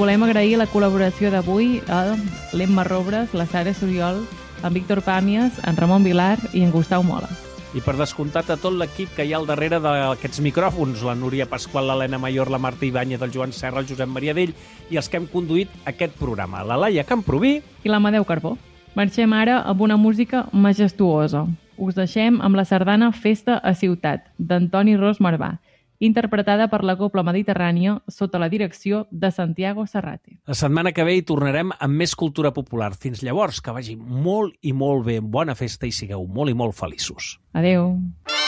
volem agrair la col·laboració d'avui a l'Emma Robres, la Sara Soriol, en Víctor Pàmies, en Ramon Vilar i en Gustau Mola. I per descomptat a tot l'equip que hi ha al darrere d'aquests micròfons, la Núria Pasqual, l'Helena Mayor, la Marta Ibáñez, el Joan Serra, el Josep Maria Dell i els que hem conduït aquest programa, la Laia Camproví i l'Amadeu Carbó. Marxem ara amb una música majestuosa. Us deixem amb la sardana Festa a Ciutat, d'Antoni Ros Marvà, interpretada per la Cobla Mediterrània sota la direcció de Santiago Serrate. La setmana que ve hi tornarem amb més cultura popular. Fins llavors, que vagi molt i molt bé, bona festa i sigueu molt i molt feliços. Adeu.